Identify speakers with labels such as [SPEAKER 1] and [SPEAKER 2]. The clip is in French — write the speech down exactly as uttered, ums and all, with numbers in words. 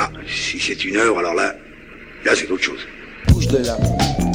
[SPEAKER 1] Ah, si c'est une œuvre, alors là, là c'est autre chose.
[SPEAKER 2] Bouge de là.